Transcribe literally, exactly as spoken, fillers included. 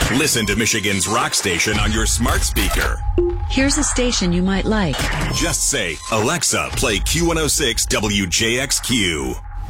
Listen to Michigan's rock station on your smart speaker. Here's a station you might like. Just say, Alexa, play Q one oh six W J X Q.